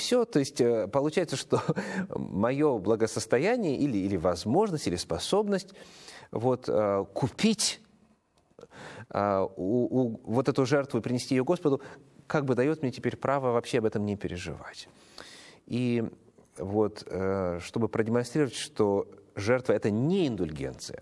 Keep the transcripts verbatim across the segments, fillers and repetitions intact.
все. То есть получается, что мое благосостояние или, или возможность, или способность вот, купить у, у, вот эту жертву и принести ее Господу, как бы дает мне теперь право вообще об этом не переживать. И вот, чтобы продемонстрировать, что жертва – это не индульгенция,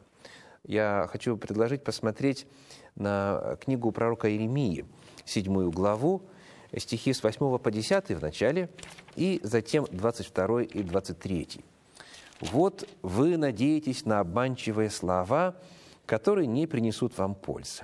я хочу предложить посмотреть на книгу пророка Иеремии, седьмую главу, стихи с восьмого по десятый в начале, и затем двадцать второй и двадцать третий. «Вот вы надеетесь на обманчивые слова, которые не принесут вам пользы.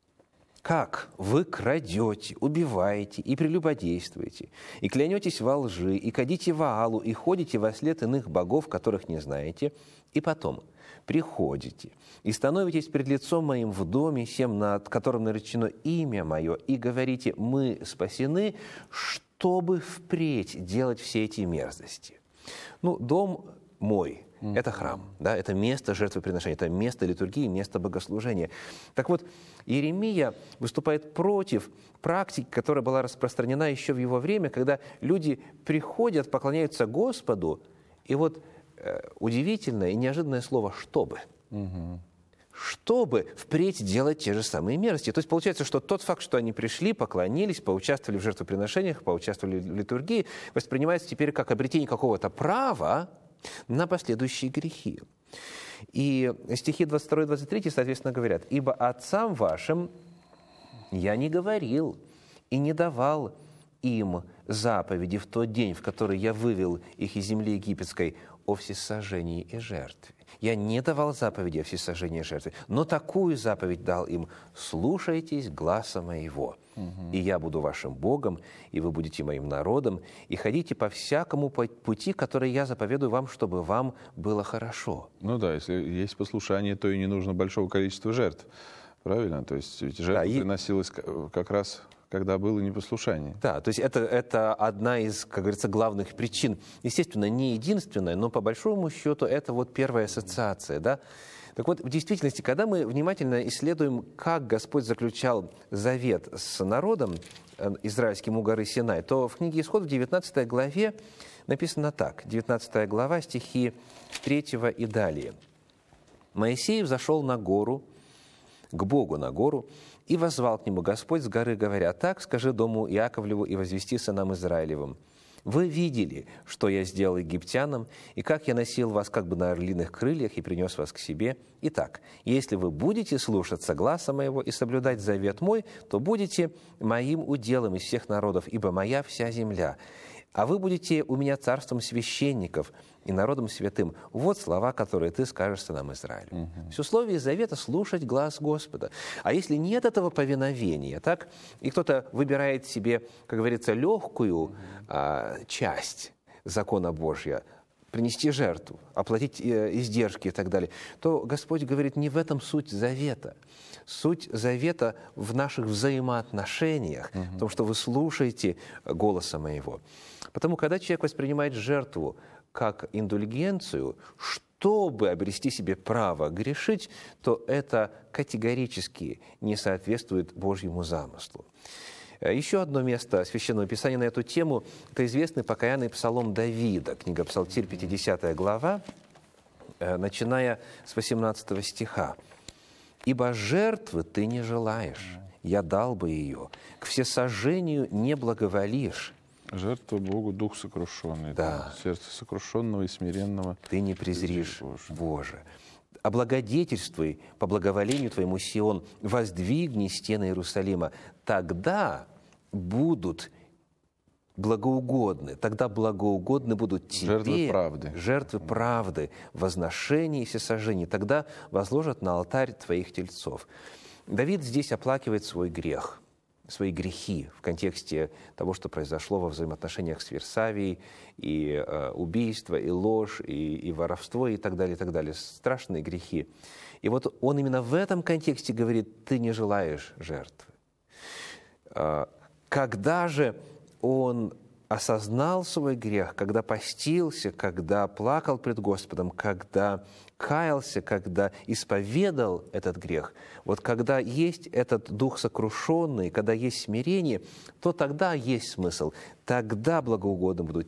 Как вы крадете, убиваете и прелюбодействуете, и клянетесь во лжи, и кадите Ваалу, и ходите во след иных богов, которых не знаете, и потом приходите и становитесь пред лицом моим в доме, сем, над которым наречено имя мое, и говорите: мы спасены, чтобы впредь делать все эти мерзости». Ну, дом мой – это храм, да, это место жертвоприношения, это место литургии, место богослужения. Так вот, Иеремия выступает против практики, которая была распространена еще в его время, когда люди приходят, поклоняются Господу, и вот э, удивительное и неожиданное слово «чтобы». Угу. Чтобы впредь делать те же самые мерзости. То есть получается, что тот факт, что они пришли, поклонились, поучаствовали в жертвоприношениях, поучаствовали в литургии, воспринимается теперь как обретение какого-то права на последующие грехи. И стихи двадцать второй и двадцать третий, соответственно, говорят: «Ибо отцам вашим я не говорил и не давал им заповеди в тот день, в который я вывел их из земли египетской, о всесожжении и жертве. Я не давал заповеди о всесожжении и жертве, но такую заповедь дал им: слушайтесь гласа моего, угу. и я буду вашим Богом, и вы будете моим народом, и ходите по всякому пути, который я заповедую вам, чтобы вам было хорошо». Ну да, если есть послушание, то и не нужно большого количества жертв. Правильно? То есть ведь жертва да, приносилась и... как раз... когда было непослушание. Да, то есть это, это одна из, как говорится, главных причин. Естественно, не единственная, но по большому счету это вот первая ассоциация, да. Так вот, в действительности, когда мы внимательно исследуем, как Господь заключал завет с народом израильским у горы Синай, то в книге Исход в девятнадцатой главе написано так, девятнадцатая глава, стихи третьего и далее. «Моисей взошел на гору, к Богу на гору, и воззвал к нему Господь с горы, говоря: так скажи дому Иаковлеву и возвести сынам Израилевым: вы видели, что я сделал египтянам, и как я носил вас как бы на орлиных крыльях и принес вас к себе. Итак, если вы будете слушаться гласа моего и соблюдать завет мой, то будете моим уделом из всех народов, ибо моя вся земля. А вы будете у меня царством священников и народом святым. Вот слова, которые ты скажешь сынам Израиля». Угу. Все условие завета – слушать глас Господа. А если нет этого повиновения, так, и кто-то выбирает себе, как говорится, легкую угу. а, часть закона Божьего, принести жертву, оплатить э, издержки и так далее, то Господь говорит: не в этом суть завета. Суть завета в наших взаимоотношениях, угу. в том, что вы слушаете голоса моего. Потому, когда человек воспринимает жертву как индульгенцию, чтобы обрести себе право грешить, то это категорически не соответствует Божьему замыслу. Еще одно место Священного Писания на эту тему – это известный покаянный псалом Давида, книга Псалтирь, пятидесятая глава, начиная с восемнадцатого стиха. «Ибо жертвы ты не желаешь, я дал бы ее, к всесожжению не благоволишь». Жертва Богу дух сокрушенный, да. сердце сокрушенного и смиренного ты не презришь, Боже. Боже. «Облагодетельствуй по благоволению твоему, Сион, воздвигни стены Иерусалима, тогда будут благоугодны, тогда благоугодны будут тебе жертвы правды, жертвы правды, возношения и всесожжения, тогда возложат на алтарь твоих тельцов». Давид здесь оплакивает свой грех, свои грехи в контексте того, что произошло во взаимоотношениях с Вирсавией, и э, убийство, и ложь, и, и воровство, и так далее, и так далее. Страшные грехи. И вот он именно в этом контексте говорит: ты не желаешь жертвы. Э, когда же он осознал свой грех, когда постился, когда плакал пред Господом, когда каялся, когда исповедал этот грех, вот когда есть этот дух сокрушенный, когда есть смирение, то тогда есть смысл, тогда благоугодны будут